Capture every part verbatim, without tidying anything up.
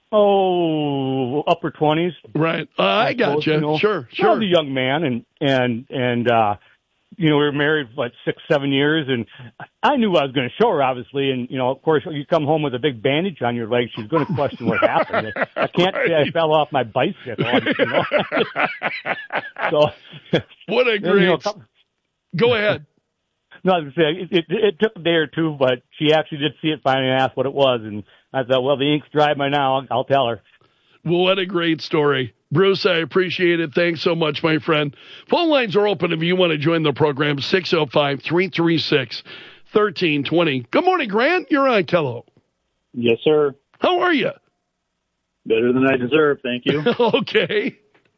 oh, upper twenties. Right. Uh, I got you. Know. Sure, sure. I was a young man, and and and uh, you know, we were married for like six, seven years, and I knew I was going to show her, obviously. And you know, of course, you come home with a big bandage on your leg, she's going to question what happened. I can't right. say I fell off my bicycle. You know? So, what a great. You know, couple... Go ahead. No, I was going to say, it, it, it took a day or two, but she actually did see it finally and asked what it was. And I thought, well, the ink's dry by now. I'll, I'll tell her. Well, what a great story. Bruce, I appreciate it. Thanks so much, my friend. Phone lines are open if you want to join the program, six oh five, three three six, one three two oh. Good morning, Grant. You're on Kello. Yes, sir. How are you? Better than I deserve, thank you. Okay.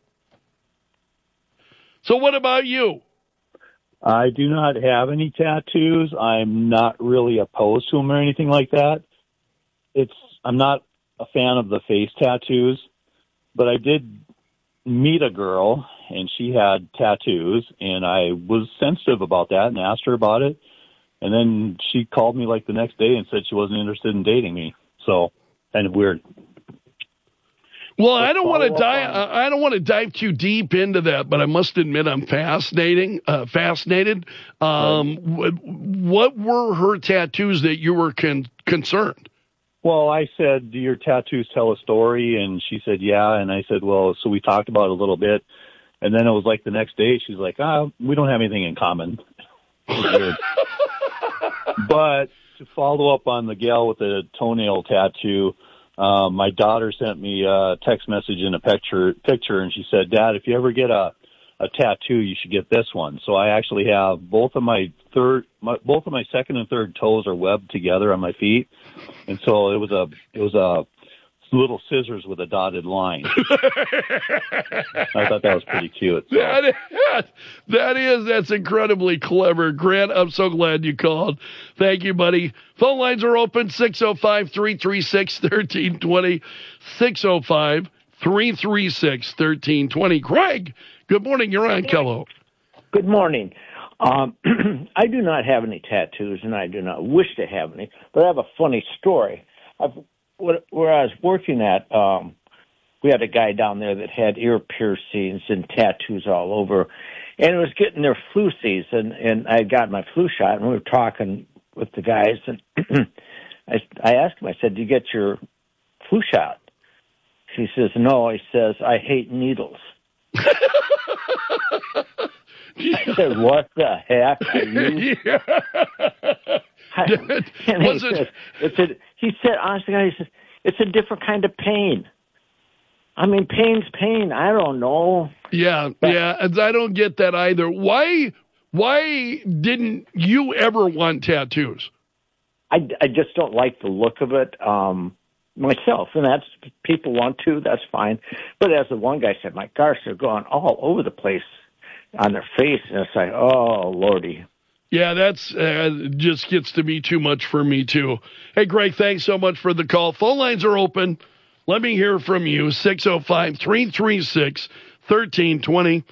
So what about you? I do not have any tattoos. I'm not really opposed to them or anything like that. It's I'm not a fan of the face tattoos, but I did meet a girl, and she had tattoos, and I was sensitive about that and asked her about it. And then she called me like the next day and said she wasn't interested in dating me. So kind of weird. Well, I don't want to dive. I don't want to dive too deep into that, but I must admit I'm fascinating, uh, fascinated. Um, right. What were her tattoos that you were con- concerned? Well, I said, do your tattoos tell a story? And she said, yeah. And I said, well, so we talked about it a little bit. And then it was like the next day, she's like, ah, we don't have anything in common. Weird. But to follow up on the gal with the toenail tattoo, Um, my daughter sent me a text message and a picture, picture, and she said, Dad, if you ever get a, a tattoo, you should get this one. So I actually have both of my third, my, both of my second and third toes are webbed together on my feet. And so it was a, it was a little scissors with a dotted line. I thought that was pretty cute. So. That is, that is, that's incredibly clever. Grant, I'm so glad you called. Thank you, buddy. Phone lines are open, six oh five, three three six, one three two oh, six oh five, three three six, one three two oh. Greg, good morning. You're on Kello. Good morning. Um, I do not have any tattoos, and I do not wish to have any, but I have a funny story. I've Where I was working at, um, we had a guy down there that had ear piercings and tattoos all over, and it was getting their flu season, and I got my flu shot, and we were talking with the guys, and I, I asked him, I said, do you get your flu shot? He says, no. He says, I hate needles. I said, what the heck are you? Yeah. I, and he, says, it's a, he said, honestly, he says, it's a different kind of pain. I mean, pain's pain. I don't know. Yeah, but, yeah, I don't get that either. Why Why didn't you ever want tattoos? I, I just don't like the look of it um, myself, and that's people want to, that's fine. But as the one guy said, my gosh, they're going all over the place on their face, and it's like, oh, Lordy. Yeah, that's uh, just gets to be too much for me, too. Hey, Greg, thanks so much for the call. Phone lines are open. Let me hear from you, six oh five, three three six, one three two oh.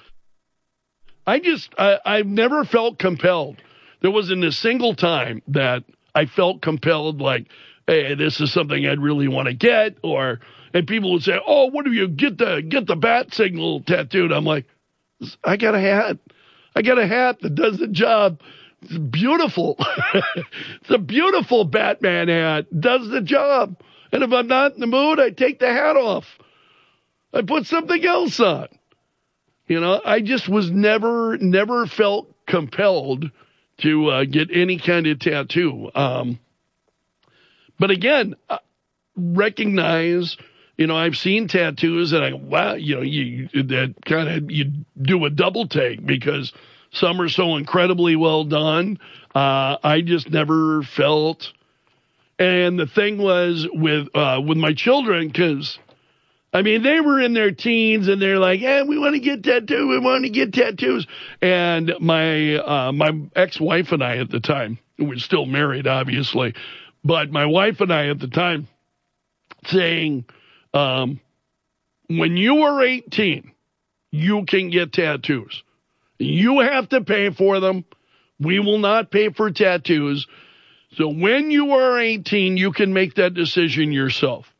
I just, I, I've never felt compelled. There wasn't a single time that I felt compelled, like, hey, this is something I'd really want to get, or, and people would say, oh, what do you, get the, get the bat signal tattooed. I'm like, I got a hat. I got a hat that does the job. It's beautiful. It's a beautiful Batman hat. Does the job. And if I'm not in the mood, I take the hat off. I put something else on. You know, I just was never, never felt compelled to uh, get any kind of tattoo. Um, but again, uh, recognize, you know, I've seen tattoos and I, wow, you know, you that kind of, you do a double take because some are so incredibly well done. Uh, I just never felt. And the thing was with uh, with my children, because, I mean, they were in their teens and they're like, yeah, we want to get tattoos. We want to get tattoos. And my uh, my ex-wife and I at the time, we were still married, obviously, but my wife and I at the time saying, um, when you are eighteen, you can get tattoos. You have to pay for them. We will not pay for tattoos. So when you are eighteen, you can make that decision yourself.